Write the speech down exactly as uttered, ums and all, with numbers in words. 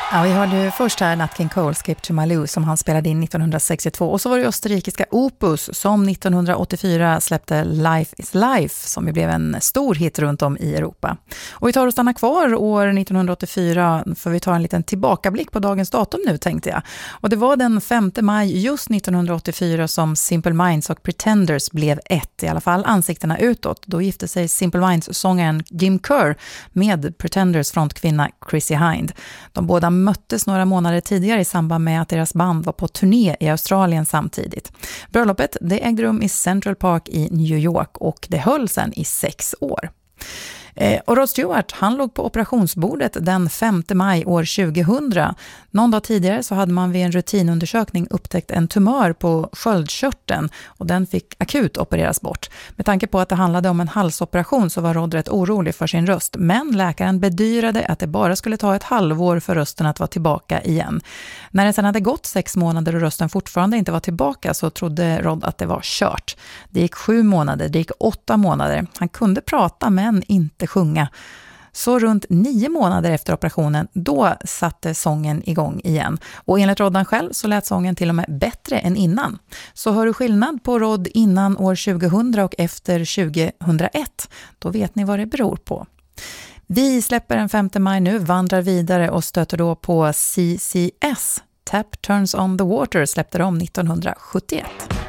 Ja, vi hörde ju först här Nat King Cole, Skip to Malou, som han spelade in nittonhundrasextiotvå. Och så var det österrikiska Opus som nittonhundraåttiofyra släppte Life is Life, som ju blev en stor hit runt om i Europa. Och vi tar och stannar kvar år nittonhundraåttiofyra, för vi tar en liten tillbakablick på dagens datum nu, tänkte jag. Och det var den femte maj just nittonhundraåttiofyra som Simple Minds och Pretenders blev ett, i alla fall ansiktena utåt. Då gifte sig Simple Minds-sångaren Jim Kerr med Pretenders frontkvinna Chrissie Hynde. De båda möttes några månader tidigare i samband med att deras band var på turné i Australien samtidigt. Bröllopet det ägde rum i Central Park i New York och det höll sedan i sex år. Eh, och Rod Stewart, han låg på operationsbordet den femte maj år tjugohundra. Någon dag tidigare så hade man vid en rutinundersökning upptäckt en tumör på sköldkörteln och den fick akut opereras bort. Med tanke på att det handlade om en halsoperation så var Rod rätt orolig för sin röst, men läkaren bedyrade att det bara skulle ta ett halvår för rösten att vara tillbaka igen. När det sedan hade gått sex månader och rösten fortfarande inte var tillbaka så trodde Rod att det var kört. Det gick sju månader, det gick åtta månader. Han kunde prata men inte sjunga. Så runt nio månader efter operationen, då satte sången igång igen. Och enligt Roddan själv så lät sången till och med bättre än innan. Så hör du skillnad på Rod innan år tjugohundra och efter tjugohundraett, då vet ni vad det beror på. Vi släpper den femte maj nu, vandrar vidare och stöter då på C C S. Tap Turns on the Water släppte de nittonhundrasjuttioett.